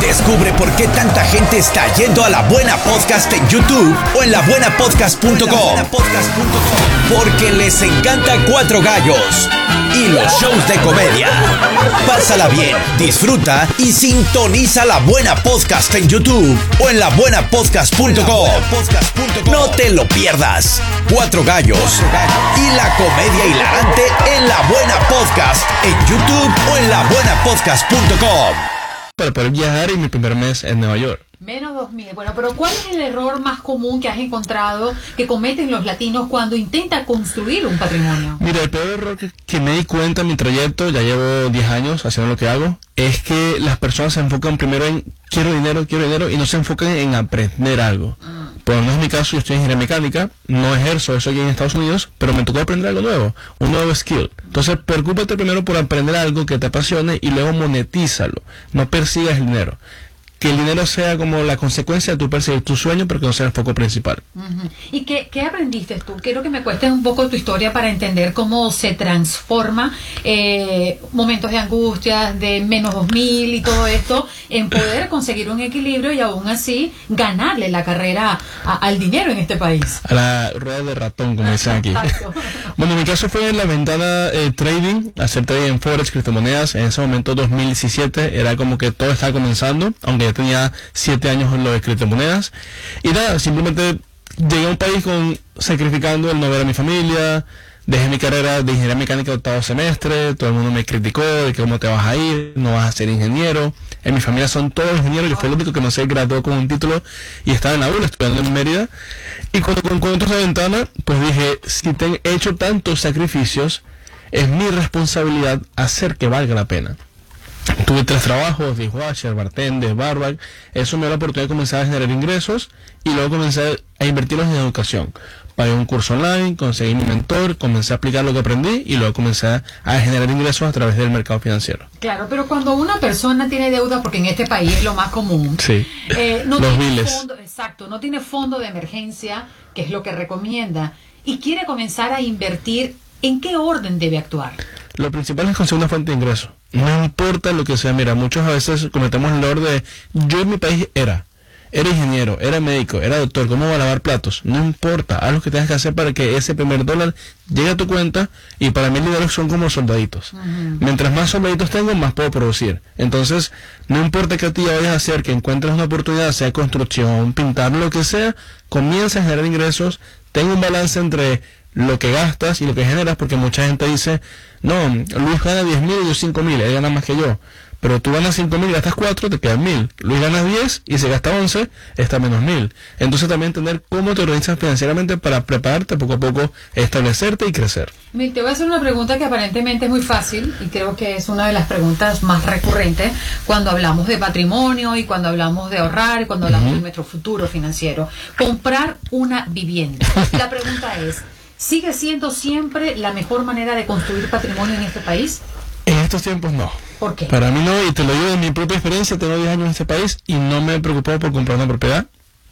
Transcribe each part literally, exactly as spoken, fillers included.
Descubre por qué tanta gente está yendo a La Buena Podcast en YouTube o en la buena podcast punto com. Porque les encanta Cuatro Gallos y los shows de comedia. Pásala bien, disfruta y sintoniza La Buena Podcast en YouTube o en la buena podcast punto com. No te lo pierdas. Cuatro Gallos y la comedia hilarante en La Buena Podcast en YouTube o en la buena podcast punto com. Para poder viajar en mi primer mes en Nueva York. Menos dos mil. Bueno, pero ¿cuál es el error más común que has encontrado que cometen los latinos cuando intentan construir un patrimonio? Mira, el peor error que, que me di cuenta en mi trayecto, ya llevo diez años haciendo lo que hago, es que las personas se enfocan primero en quiero dinero, quiero dinero, y no se enfocan en aprender algo. Mm. Pero no es mi caso, yo estoy en ingeniería mecánica, no ejerzo eso aquí en Estados Unidos, pero me tocó aprender algo nuevo, un nuevo skill. Entonces, preocúpate primero por aprender algo que te apasione y luego monetízalo. No persigas el dinero. Que el dinero sea como la consecuencia de tu perseguir tu sueño, pero que no sea el foco principal. Uh-huh. ¿Y qué, qué aprendiste tú? Quiero que me cuentes un poco tu historia para entender cómo se transforma eh, momentos de angustia, de menos dos mil y todo esto, en poder conseguir un equilibrio y aún así ganarle la carrera a, al dinero en este país. A la rueda de ratón, como dicen aquí. Bueno, en mi caso fue en la ventana eh, trading, hacer trading en Forex, criptomonedas. En ese momento, dos mil diecisiete, era como que todo estaba comenzando, aunque ya tenía siete años en lo de criptomonedas. Y nada, simplemente llegué a un país con sacrificando el no ver a mi familia, dejé mi carrera de ingeniería mecánica de octavo semestre, todo el mundo me criticó de que cómo te vas a ir, no vas a ser ingeniero. En mi familia son todos ingenieros, yo fui el único que no se graduó con un título y estaba en la U, estudiando en Mérida. Y cuando encuentro esa ventana, pues dije, si te he hecho tantos sacrificios, es mi responsabilidad hacer que valga la pena. Tuve tres trabajos, dishwasher, bartender, barback. Eso me dio la oportunidad de comenzar a generar ingresos y luego comencé a invertirlos en educación. Pagué un curso online, conseguí mi mentor, comencé a aplicar lo que aprendí y luego comencé a generar ingresos a través del mercado financiero. Claro, pero cuando una persona tiene deuda, porque en este país es lo más común, sí. eh, no los tiene biles. Fondo, exacto, no tiene fondo de emergencia, que es lo que recomienda, y quiere comenzar a invertir, ¿en qué orden debe actuar? Lo principal es conseguir una fuente de ingreso. No importa lo que sea. Mira, muchos a veces cometemos el error de yo en mi país era, era ingeniero, era médico, era doctor, ¿cómo voy a lavar platos? No importa, haz lo que tengas que hacer para que ese primer dólar llegue a tu cuenta, y para mí los son como soldaditos. Uh-huh. Mientras más soldaditos tengo, más puedo producir. Entonces, no importa qué actividad vayas a hacer, que encuentres una oportunidad, sea construcción, pintar, lo que sea, comienza a generar ingresos, ten un balance entre lo que gastas y lo que generas, porque mucha gente dice, no, Luis gana diez mil y yo cinco mil, él gana más que yo. Pero tú ganas cinco mil y gastas cuatro, te quedan mil. Luis gana diez y se gasta once, está menos mil. Entonces también entender cómo te organizas financieramente para prepararte poco a poco, establecerte y crecer. Te voy a hacer una pregunta que aparentemente es muy fácil y creo que es una de las preguntas más recurrentes cuando hablamos de patrimonio y cuando hablamos de ahorrar y cuando hablamos uh-huh. de nuestro futuro financiero. Comprar una vivienda. La pregunta es, ¿sigue siendo siempre la mejor manera de construir patrimonio en este país? En estos tiempos no. ¿Por qué? Para mí no, y te lo digo de mi propia experiencia, tengo diez años en este país y no me he preocupado por comprar una propiedad.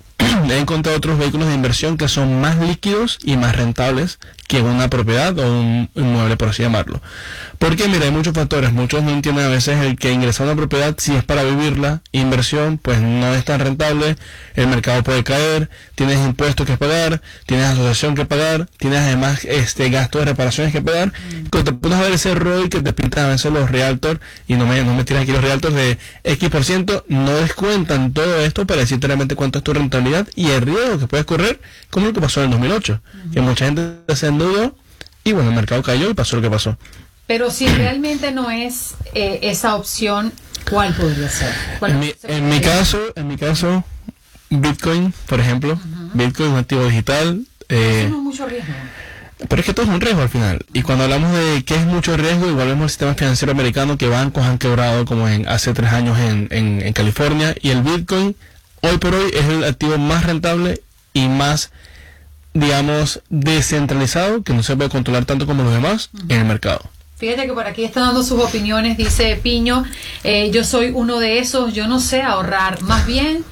He encontrado otros vehículos de inversión que son más líquidos y más rentables que una propiedad o un inmueble, por así llamarlo. Porque, mira, hay muchos factores. Muchos no entienden a veces el que ingresar a una propiedad, si es para vivirla, inversión, pues no es tan rentable, el mercado puede caer, tienes impuestos que pagar, tienes asociación que pagar, tienes además este gastos de reparaciones que pagar. Mm. Cuando te pones a ver ese R O I que te pintan a veces los realtors, y no me, no me tiran aquí los realtors de X por ciento, no descuentan todo esto para decirte realmente cuánto es tu rentabilidad y el riesgo que puedes correr, como lo que pasó en el dos mil ocho, uh-huh. que mucha gente se endeudó y bueno, el mercado cayó y pasó lo que pasó. Pero si realmente no es eh, esa opción, ¿cuál podría ser? ¿Cuál en, mi, en mi caso, en mi caso, Bitcoin, por ejemplo, uh-huh. Bitcoin, un activo digital. Eh, Eso no es mucho riesgo. Pero es que todo es un riesgo al final. Y cuando hablamos de qué es mucho riesgo, igual vemos el sistema financiero americano, que bancos han quebrado como en hace tres años en, en, en California, y el Bitcoin hoy por hoy es el activo más rentable y más, digamos, descentralizado, que no se puede controlar tanto como los demás uh-huh. en el mercado. Fíjate que por aquí está dando sus opiniones, dice Piño, eh, yo soy uno de esos, yo no sé ahorrar, más bien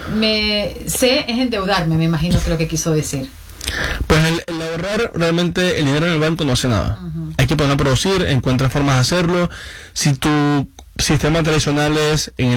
me sé es endeudarme, me imagino que es lo que quiso decir. Pues el, el ahorrar, realmente el dinero en el banco no hace nada. Uh-huh. Hay que poner a producir, encuentras formas de hacerlo. Si tu sistema tradicional es en